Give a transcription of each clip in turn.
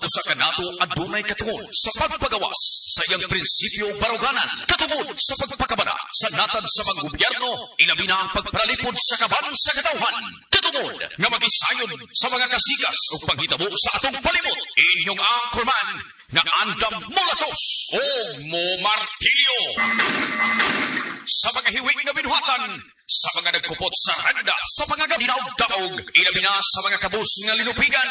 usa ka nato adunay katungod sa pagpagawas sa iyang prinsipyo baruganan katungod sa pagpakabana sa natad sa mga gobyerno ilabi na ang pagparalipod sa kaban sa katawhan katungod nga magisayon sa mga kasikas ug panghitabo sa atong palibot. Inyong anchorman nga Andam Molatos o Mo Martilio. Sa mga hiwig na binuhatan, sa mga nagkupot sa randa, sa mga ganinaw-daog, ilabi na sa mga kabus nga linupigan.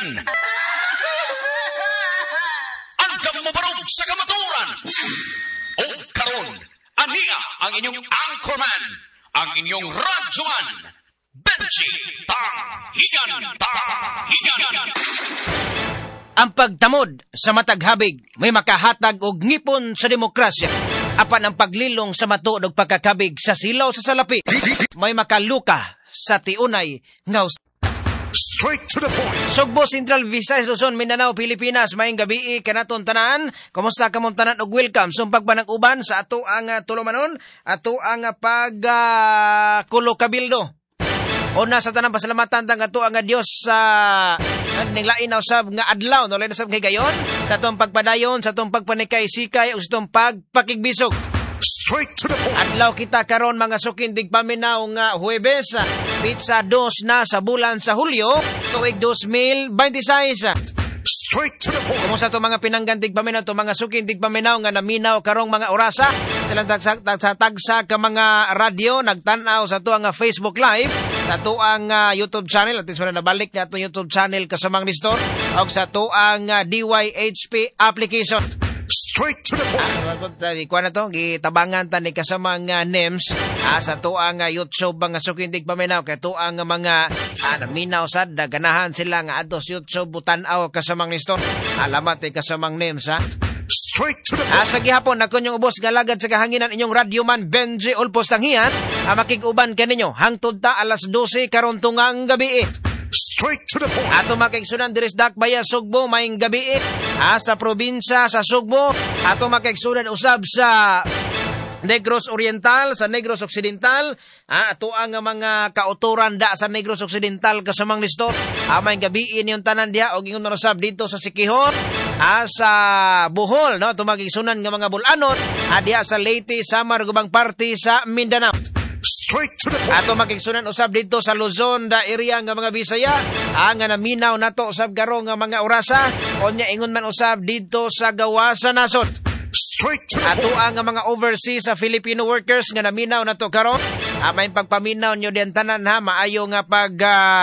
Andam mo barog sa kamaturan. O karon, aniya ang inyong anchorman, ang inyong radyoman, Benji Tanghigan. Ang pagtamod sa mataghabig may makahatag og ngipon sa demokrasya. Apan ang paglilong sa matuod og pagkakabig sa silaw sa salapi may makaluka sa tiunay nga straight to the point. Sugbo, Central Visayas, Luzon, Mindanao, Pilipinas. Maayong gabi kanaton tanan. Kumusta kamong tanan og welcome sumpag banag-uban sa ato ang tulumanon, ato ang pagkulo kabildo. Una sa tanang pasalamatan tang ato ang Dios sa ninglain na usab nga adlaw no lain usab kay gayon sa atong pagpadayon, sa atong pagpanikay-sikay ug sa atong pagpakigbisog. Straight to the point. Adlaw kita karon mga sukindig paminaw nga Huwebes, pizza 2 na sa bulan sa Hulyo, tuig 2026. Straight to the point. Kumusta to mga pinanggantig paminaw to mga sukindig paminaw nga naminaw karong mga orasa silang tagsa ka mga radyo nagtan-aw sa to ang Facebook Live sa to ang YouTube channel at isma na nabalik na to YouTube channel kasamang Nestor o sa to ang DYHP application. Straight to the point. Kuha na to, gitabangan ta ni kasamang names sa to ang YouTube mga sukindig paminaw kaya to ang mga naminaw sad ganahan sila nga atos YouTube butan-aw kasamang Nestor. Alamat kasamang names ha. Straight to the point. Sa gihapon na kunyong ubos galagad sa kahanginan inyong radyoman Benji Ulpos Tanghian makig-uban kaninyo hangtod ta alas 12 karon tungang gabi. Straight to the point. Ato makaigsunan diri sa Dakbayan, Sugbo, maayong gabi sa probinsya sa Sugbo. Ato makaigsunan usab sa Negros Oriental, sa Negros Occidental. Ato ang mga kauturan da sa Negros Occidental kasamang Nestor. Maayong gabi yung tanan diha og ingon usab dito sa Siquijor, sa Bohol, no? Ato makaigsunan nga mga bulanon diha sa Leyte, Samar, gubang parte sa Mindanao. Straight to the point. Ato makigsunan usab dito sa Luzon da area nga mga Bisaya nga naminaw nato usab garo nga mga orasa onya ingon man usab dito sa gawa sa nasod. Straight to the Ato point. ang mga overseas sa Filipino workers nga naminaw nato karon may pagpaminaw nyo din tanan ha maayo nga pag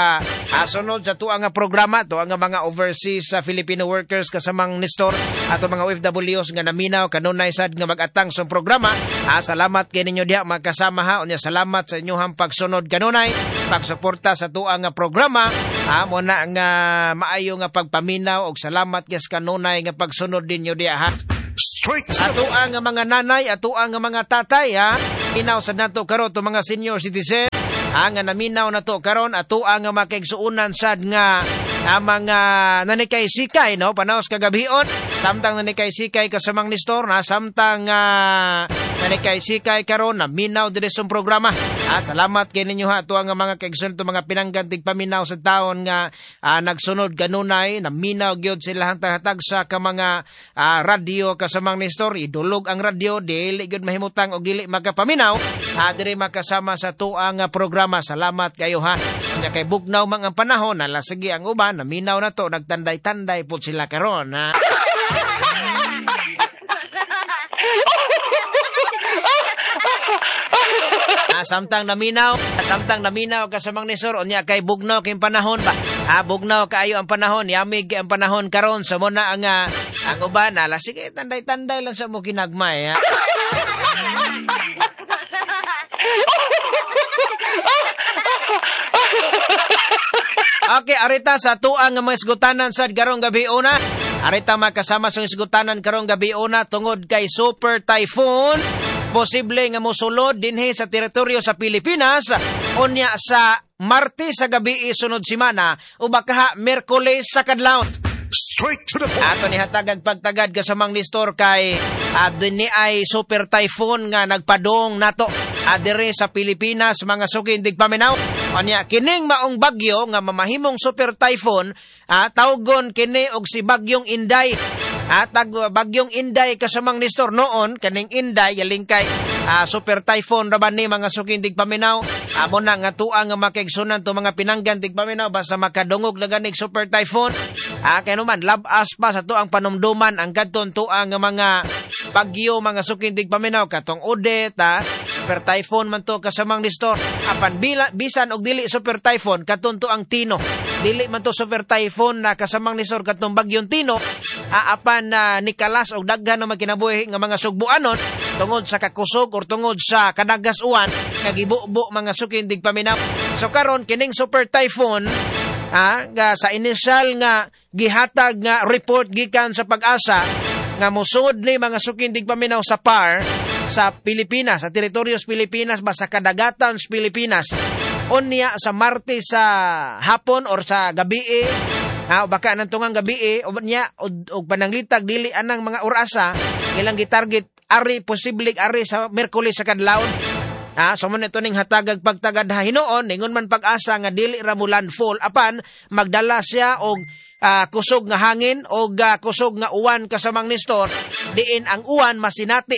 sunod sa tuang nga programa to ang mga overseas sa Filipino workers kasamang Nestor ato mga OFWs nga naminaw kanunay sad nga mag-atang sa programa. Salamat kay ninyo diha magkasama ha unya salamat sa inyohang pagsunod kanunay pagsuporta sa tuang nga programa mo na nga maayo nga pagpaminaw og salamat kay kanunay nga pagsunod ninyo diha ha. Straight to the Ato ang mga nanay, ato ang mga tatay inaw sa nato karon to mga senior citizen ang naminaw nato karon ato ang makaigsuunan sad nga mga nanikay-sikay no panaos kagabion samtang nanikay-sikay kasamang Nestor samtang nanikay-sikay karon naminaw diri sa programa. Salamat kay ninyo ha ato ang mga kaigsuunan to mga pinanggantig paminaw sa taon nga nagsunod kanunay naminaw gyud sila hatag sa ka mga radyo kasamang Nestor idulog ang radyo dili gyud mahimutang og dili magapaminaw diri makasama sa tuang programa. Salamat kayo ha. Kanya kay bugnaw mang ang panahon nalasigi ang uban naminaw na to nagtanday-tanday po sila karon ha. Samtang naminaw kasamang Nestor unya kay bugnaw kay panahon ba. Bugnaw kaayo ang panahon, yamig ang panahon karon sa muna ang uban sige tanday-tanday lang sa mo kinagmay ha. Okay, arita sa tuang mga isgutanan sa garong gabi una. Arita makasama sa isgutanan karong gabi una tungod kay Super Typhoon. Posible nga mosulod dinhi sa teritoryo sa Pilipinas unya sa Martes sa gabi sunod semana o baka Miyerkules sa kadlawon. Straight to the point. Ato ni hatagag pagtagad kasamang Nestor kay dinhi ay Super Typhoon nga nagpadong nato dire sa Pilipinas mga sukindig paminaw. Anya kining maong bagyo nga mamahimong super typhoon, tawgon kini og si Bagyong Inday. Bagyong Inday kasamang Nestor noon kaning Inday yaling kay super typhoon ra ba ni mga suking tigpaminaw. Amo na nga tuwa nga makigsunan to mga pinanggan tigpaminaw basta makadungog na ganig super typhoon. Kaya naman labas pa sa tuang panumduman ang kadton tuang nga mga bagyo mga suking tigpaminaw katong Odette, super typhoon man to kasamang Nestor. Apan bisan og dili super typhoon katon to ang Tino. Dili man to super typhoon na kasamang Nestor katong Bagyong Tino. Apan nikalas og daghan na magkinabuhi nga mga sugbuanon tungod sa kakusog or tungod sa kadagas-uwan nga gibubo mga suking tigpaminaw. So karon kining super typhoon sa initial nga gihatag nga report gikan sa Pag-asa nga musud ni mga suking tigpaminaw sa PAR sa Pilipinas, sa teritoryos Pilipinas ba sa kadagatan sa Pilipinas. Unya sa Martes sa hapon or sa gabi o baka nantungang gabi o niya og pananglitag dili anang mga orasa ilang gitarget ari posibleng ari sa Miyerkules sa kadlawon. So man ito ning hatagag pagtagad hinoon ningon man Pag-asa nga dili ra mo landfall apan magdala siya og kusog nga hangin o kusog nga uwan kasamang Nestor diin ang uwan masinati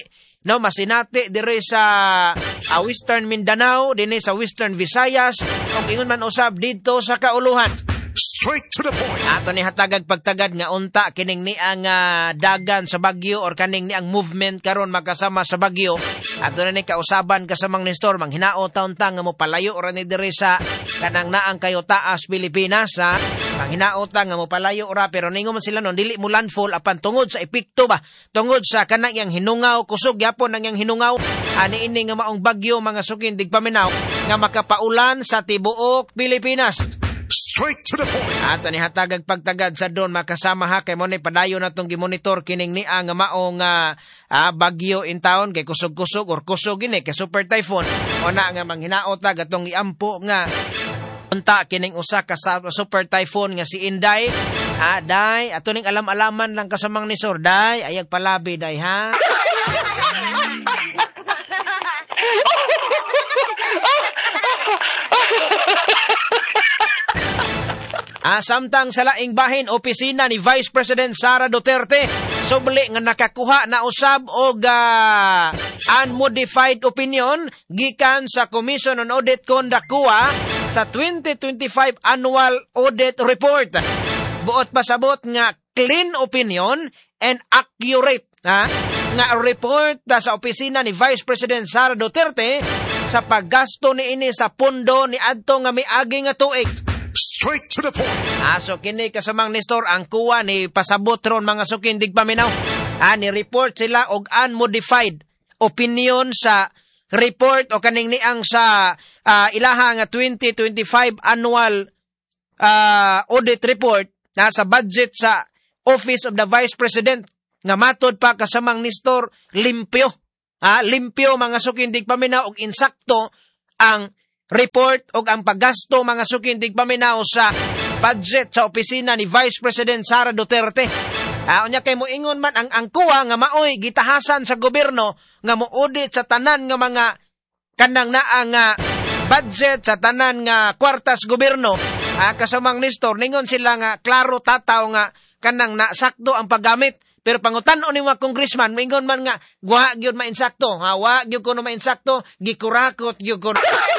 dire sa Western Mindanao dinhi sa Western Visayas ug ingon man usab dito sa kauluhan. Straight to the point. Ato ni hatagag pagtagad nga unta kining ni ang dagan sa bagyo or kaning ni ang movement karon magkasama sa bagyo. Ato na ni kausaban kasamang Nestor manghinao taon-taon nga mo palayo ra ni diri sa kanang naang kayo taas Pilipinas manghinao ta nga mo palayo ra pero ningon man sila non dili mo landfall apan tungod sa epekto ba tungod sa kanang yang hinungaw kusog gyapon nang yang hinungaw ani ini nga maong bagyo mga suking tigpaminaw nga makapaulan sa tibuok Pilipinas. Straight to the point. Ato ni hatagag pagtagad sa doon makasama ha kay mo ni padayon natong gimonitor kining ni ang maong bagyo in town kay kusog-kusog or kusog gini kay super typhoon o na nga manghinaot atong iampo nga unta kining usa ka super typhoon nga si Inday. Day ato ning alam-alaman lang kasamang Nestor day ayag palabi day ha. Samtang sa laing bahin opisina ni Vice President Sara Duterte subli nga nakakuha na usab og unmodified opinion gikan sa Commission on Audit Conduct COA sa 2025 Annual Audit Report. Buot pasabot nga clean opinion and accurate nga report sa opisina ni Vice President Sara Duterte sa paggasto niini sa pondo ni adto nga miagi nga tuig. Straight to the point. So kini kasamang Nestor ang kuha ni pasabot ron mga suking tigpaminaw. Ni report sila og unmodified opinion sa report o kaning niang sa ilaha nga 2025 annual audit report na sa budget sa Office of the Vice President nga matod pa kasamang Nestor limpyo. Limpyo mga suking tigpaminaw og insakto ang report og ang paggasto mga suking tigpaminaw sa budget sa opisina ni Vice President Sara Duterte. Unya kay mo ingon man ang kuha nga maoy gitahasan sa gobyerno nga mo-audit sa tanan nga mga kanang naang budget sa tanan nga kwartas gobyerno. Kasamang Nestor ningon sila nga klaro tataw nga kanang nasakto ang paggamit. Pero pangutan-on ni mga congressman, mingon man nga, wa gyud mainsakto. Wa gyud ko no mainsakto, gikurakot gyud ko.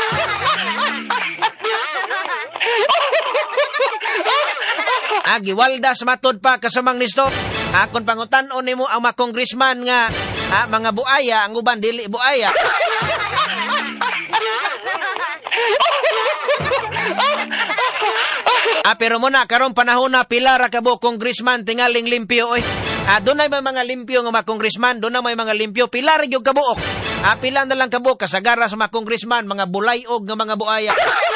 Giwaldas matod pa kasamang Nestor. Kung pangutan-on nimo ang mga congressman nga mga buaya, ang uban dili buaya. Pero muna, karon panahon na pila ra kabo congressman tingaling limpyo oy. Doon na may mga limpyo nga mga congressman, doon na may mga limpyo, pila rin yung kabuok. Pila na lang kabuok, kasagara sa mga congressman, mga bulayog nga mga buaya.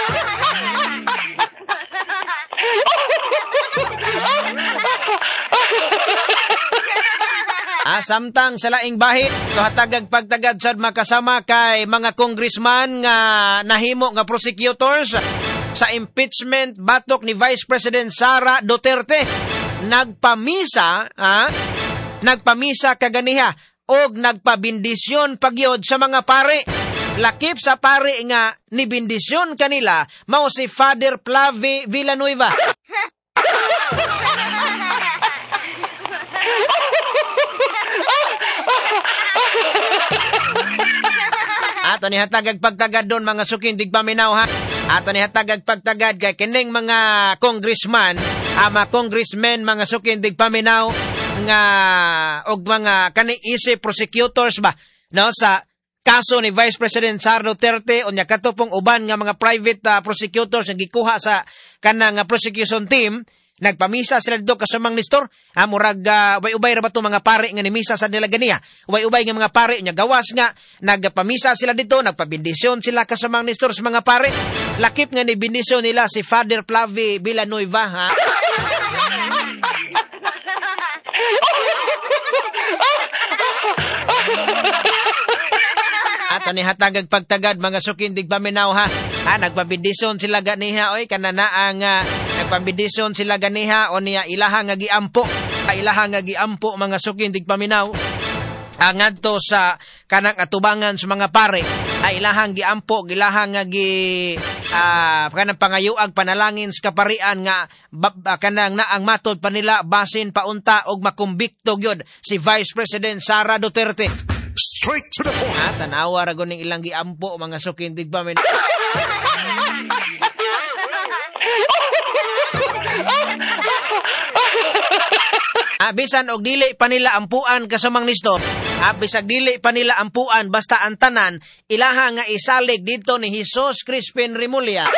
Samtang sa laing bahit, so hatagag pagtagad sa makasama kay mga congressman nga nahimo nga prosecutors sa impeachment batok ni Vice President Sara Duterte. Nagpamisa kaganiha og nagpabindisyon pagyod sa mga pare. lakip sa pari nga ni bendisyon kanila mao si Father Flavie Villanueva. Ato ni hatagag pagtagad doon mga sukindig paminaw ha. Ato ni hatagag pagtagad kay kining mga congressman, ama congressmen mga sukindig paminaw nga og mga kani-isip prosecutors ba no sa kaso ni Vice President Sara Duterte unya katupong uban nga mga private prosecutors nga gikuha sa kanang prosecution team. Nagpamisa sila dito kasamang Nestor. Murag ubay-ubay ra ba ito mga pare nga ni misa sa nila ganiya. Ubay-ubay nga mga pare nya gawas nga. Nagpamisa sila dito. Nagpabindisyon sila kasamang Nestor sa mga pare. Lakip nga ni bindisyon nila si Father Flavie Villanueva ha. Ato ni hatagag pagtagad mga sukindig paminaw ha. Nagpabindisyon sila ganiha oy kananaang nagpabindisyon sila ganiha o niya ilahang nga giampo. Ilahang nga giampo mga sukindig paminaw. Ngadto sa kanang atubangan sa mga pare ay ilahang giampo gilahang nga kanang pangayuag panalangin sa kaparian nga kanang naang matod pa nila basin paunta og makumbikto gyud si Vice President Sara Duterte. Straight to the point. Tanawa ra ning ilang giampo mga sukindig pa min. Bisan og dili pa nila ampuan kasamang Nestor. Bisag dili pa nila ampuan basta ang tanan ilaha nga isalig dito ni Jesus Crispin Remulla.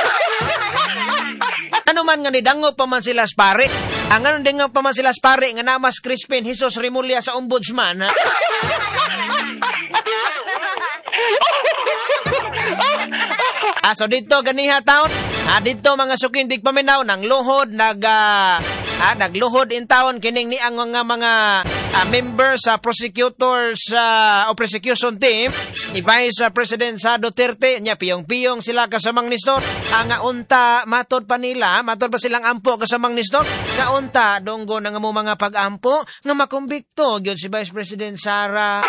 Ano man nga nidango pa man sila pare. Ang ano dingo pa man sila pare nga namas Crispin Jesus Remulla sa ombudsman. Ha? So dito ganiha taon. Dito mga sukindig paminaw nang luhod nagluhod in taon kining ni ang mga members sa prosecutors o prosecution team ni Vice President Sara Duterte nya piyong-piyong sila kasamang Nestor nga unta matod pa silang ampo kasamang Nestor nga unta donggo nga mo mga pag-ampo nga makumbikto gyud si Vice President Sara.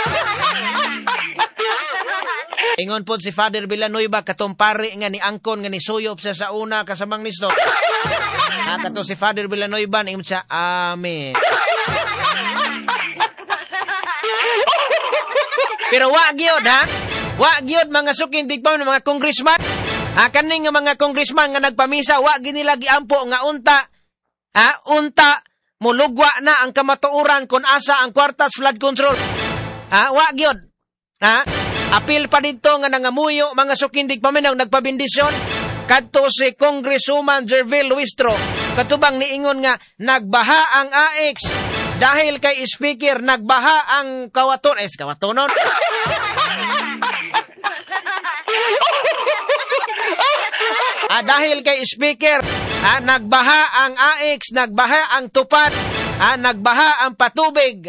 Ingon po si Father Villanueva katong pare nga ni angkon nga ni suyop sa una kasamang Nestor. Kato si Father Villanueva ingon siya, amen. Pero wa gyud ha. Wa gyud mga sukindig pa mga congressman. Kaning nga mga congressman nga nagpamisa wa gyud nila giampo nga unta mulugwa na ang kamatuoran kun asa ang kwartas flood control. Wa gyud. Apil pa dito nga nangamuyo mga sukindig paminaw nagpabindisyon kadto si Congresswoman Jervil Luistro katubang niingon nga nagbaha ang AX dahil kay speaker nagbaha ang kawatonon. Dahil kay speaker nagbaha ang AX, nagbaha ang tupad, nagbaha ang patubig.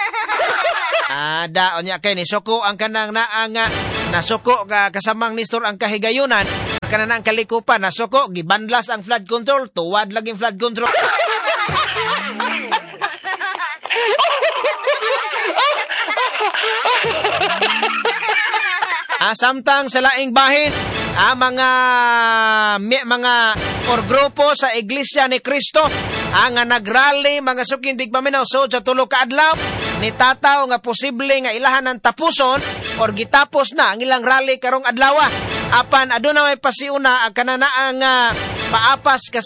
Daon niya kay ni suko ang kanang naang nasuko kasamang Nestor ang kahigayunan kanang ang kalikupan nasuko gibanlas ang flood control tuwad laging flood control. Samtang sa laing bahin mga or grupo sa Iglesia ni Cristo nga nagrally mga sukindig paminaw so sa tulo ka adlaw ni tataw nga posible nga ilahan ng tapuson or gitapos na ang ilang rally karong adlaw apan aduna may pasiuna ang kananaang paapas